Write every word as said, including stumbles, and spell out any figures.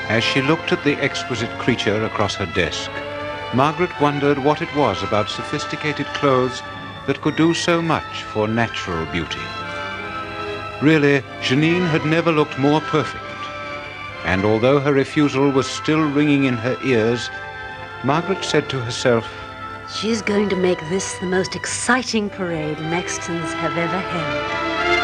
As she looked at the exquisite creature across her desk, Margaret wondered what it was about sophisticated clothes that could do so much for natural beauty. Really, Janine had never looked more perfect, and although her refusal was still ringing in her ears, Margaret said to herself, "She's going to make this the most exciting parade Mextons have ever held."